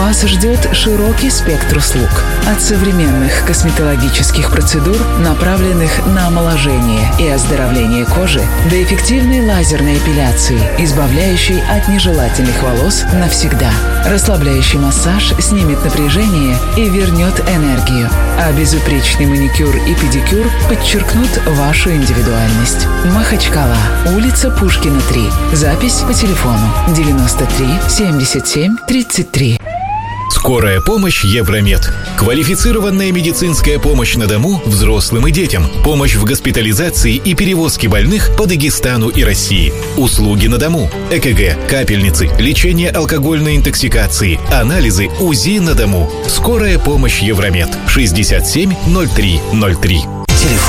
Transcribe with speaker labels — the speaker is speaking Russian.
Speaker 1: Вас ждет широкий спектр услуг. От современных косметологических процедур, направленных на омоложение и оздоровление кожи, до эффективной лазерной эпиляции, избавляющей от нежелательных волос навсегда. Расслабляющий массаж снимет напряжение и вернет энергию, а безупречный маникюр и педикюр подчеркнут вашу индивидуальность. Махачкала, улица Пушкина, 3. Запись по телефону 93 77 33.
Speaker 2: Скорая помощь «Евромед». Квалифицированная медицинская помощь на дому взрослым и детям. Помощь в госпитализации и перевозке больных по Дагестану и России. Услуги на дому. ЭКГ, капельницы, лечение алкогольной интоксикации, анализы, УЗИ на дому. Скорая помощь «Евромед». 67 03 03.